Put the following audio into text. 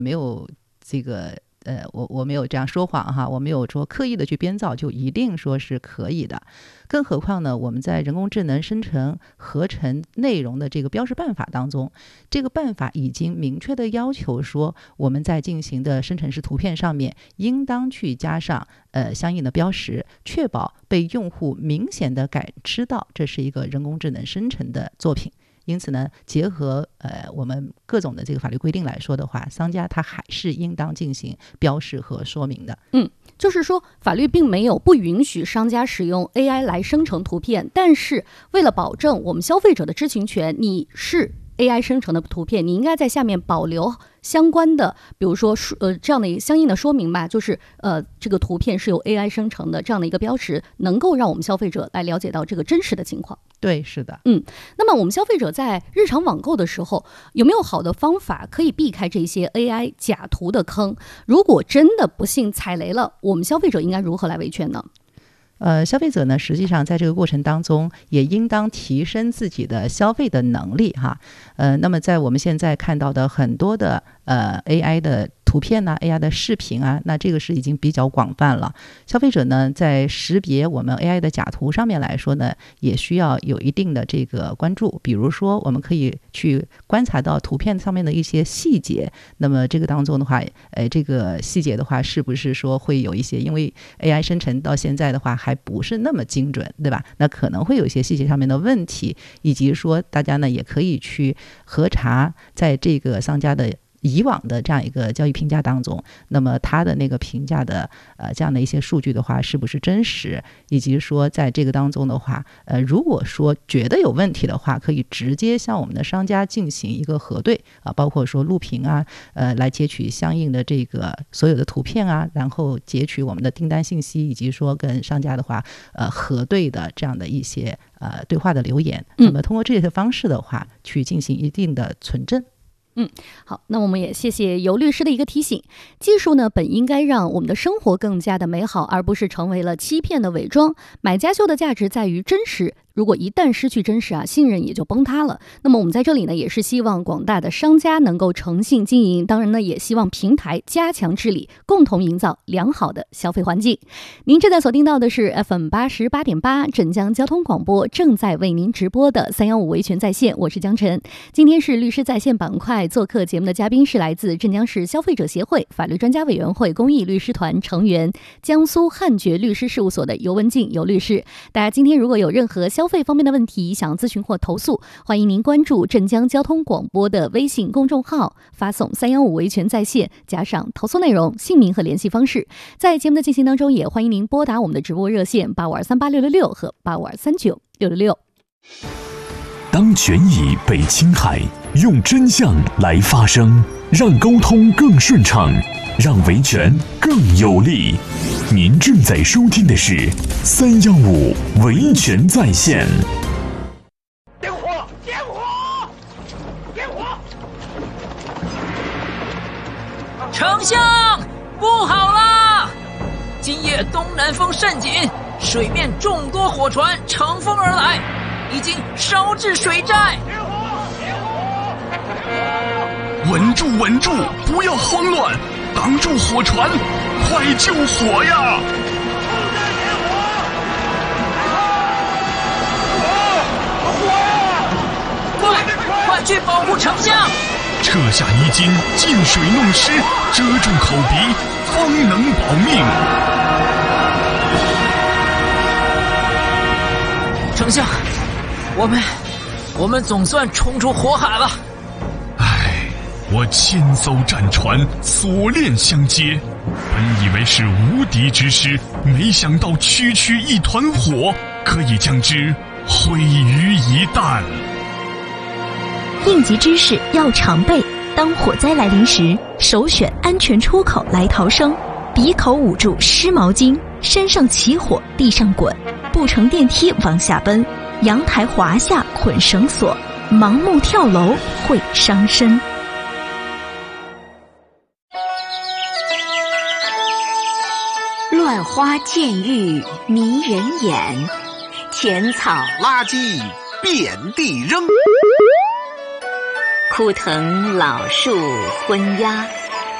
没有这个我没有这样说谎哈，我没有说刻意的去编造就一定说是可以的。更何况呢，我们在人工智能生成合成内容的这个标识办法当中，这个办法已经明确的要求说，我们在进行的生成式图片上面应当去加上相应的标识，确保被用户明显的感知到这是一个人工智能生成的作品。因此呢，结合我们各种的这个法律规定来说的话，商家他还是应当进行标识和说明的。 就是说法律并没有不允许商家使用 AI 来生成图片，但是为了保证我们消费者的知情权，你是 AI 生成的图片，你应该在下面保留相关的，比如说这样的相应的说明吧，就是这个图片是由 AI 生成的这样的一个标识，能够让我们消费者来了解到这个真实的情况。 对，是的。 那么我们消费者在日常网购的时候，有没有好的方法可以避开这些 AI 假图的坑？如果真的不幸踩雷了，我们消费者应该如何来维权呢？ 消费者呢，实际上在这个过程当中也应当提升自己的消费的能力哈。那么在我们现在看到的很多的AI 的图片呢、AI 的视频啊，那这个是已经比较广泛了。消费者呢，在识别我们 AI 的假图上面来说呢，也需要有一定的这个关注。比如说，我们可以去观察到图片上面的一些细节。那么这个当中的话，这个细节的话，是不是说会有一些，因为 AI 生成到现在的话还不是那么精准，对吧？那可能会有一些细节上面的问题，以及说大家呢也可以去核查在这个商家的以往的这样一个交易评价当中，那么他的那个评价的这样的一些数据的话是不是真实，以及说在这个当中的话如果说觉得有问题的话，可以直接向我们的商家进行一个核对包括说录屏啊来截取相应的这个所有的图片啊，然后截取我们的订单信息，以及说跟商家的话核对的这样的一些对话的留言，那么通过这些方式的话去进行一定的存证。 好，那我们也谢谢尤律师的一个提醒。技术呢，本应该让我们的生活更加的美好，而不是成为了欺骗的伪装。买家秀的价值在于真实，如果一旦失去真实信任也就崩塌了。那么我们在这里呢，也是希望广大的商家能够诚信经营，当然呢，也希望平台加强治理，共同营造良好的消费环境。您正在锁定到的是 FM88.8 镇江交通广播，正在为您直播的315维权在线，我是江晨。今天是律师在线板块，做客节目的嘉宾是来自镇江市消费者协会法律专家委员会公益律师团成员、江苏汉爵律师事务所的尤文静尤律师。大家今天如果有任何消费方面的问题想咨询或投诉，欢迎您关注镇江交通广播的微信公众号，发送315维权在线加上投诉内容、姓名和联系方式。在节目的进行当中，也欢迎您拨打我们的直播热线85238666和85239666。 当权益被侵害，用真相来发声，让沟通更顺畅，让维权更有力。您正在收听的是315维权在线。 点火！点火！点火！ 丞相，不好啦！今夜东南风甚紧，水面众多火船乘风而来，已经烧至水寨。 稳住，稳住，不要慌乱，挡住火船，快救火呀！ 快去保护丞相！ 撤下泥巾，进水弄湿，遮住口鼻，方能保命。 丞相，我们总算冲出火海了。 我千艘战船锁链相接，本以为是无敌之师，没想到区区一团火可以将之毁于一旦。 应急知识要常备，当火灾来临时，首选安全出口来逃生，鼻口捂住湿毛巾，身上起火地上滚，不乘电梯往下奔，阳台滑下捆绳索，盲目跳楼会伤身。 乱花渐欲迷人眼，浅草垃圾遍地扔， 枯藤老树昏鸦，